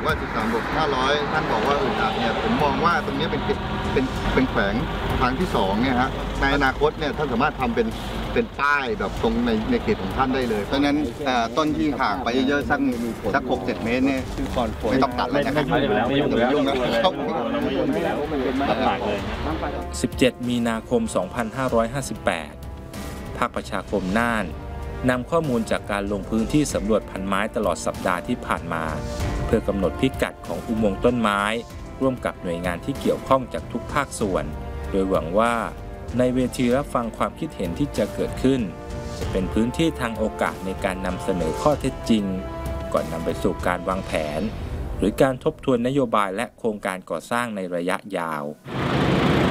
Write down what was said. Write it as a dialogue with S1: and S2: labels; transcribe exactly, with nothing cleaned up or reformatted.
S1: ว่า สิบสาม บวก ห้าร้อย ท่านบอกว่าอึดอัดเนี่ยผมมองว่าตรงนี้เป็นเป็นเป็นแขวงทางที่สองเนี่ยฮะในอนาคตเนี่ยท่านสามารถทำเป็นเป็นป้ายแบบตรงในในเขตของท่านได้เลยเพราะฉะนั้นต้นที่ห่างไปเยอะๆสักสัก หกเจ็ด เมตรเนี่ยไม่ต้องตัดแล้วนะครับไม่ต้องยุ่งแล้ว
S2: สิบเจ็ด มีนาคม สองพันห้าร้อยห้าสิบแปด ภาคประชาคมน่านนำข้อมูลจากการลงพื้นที่สำรวจพันไม้ตลอดสัปดาห์ที่ผ่านมาเพื่อกำหนดพิกัดของอุโมงค์ต้นไม้ร่วมกับหน่วยงานที่เกี่ยวข้องจากทุกภาคส่วนโดยหวังว่าในเวทีรับฟังความคิดเห็นที่จะเกิดขึ้นจะเป็นพื้นที่ทางโอกาสในการนำเสนอข้อเท็จจริงก่อนนำไปสู่การวางแผนหรือการทบทวนนโยบายและโครงการก่อสร้างในระยะยาว